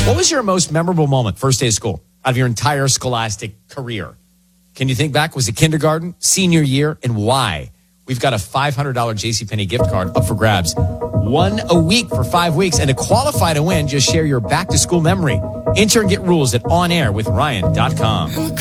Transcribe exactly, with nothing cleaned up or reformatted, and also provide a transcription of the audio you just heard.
What was your most memorable moment, first day of school, out of your entire scholastic career? Can you think back? Was it kindergarten, senior year, and why? We've got a five hundred dollars JCPenney gift card up for grabs. One a week for five weeks. And to qualify to win, just share your back-to-school memory. Enter and get rules at on air with ryan dot com.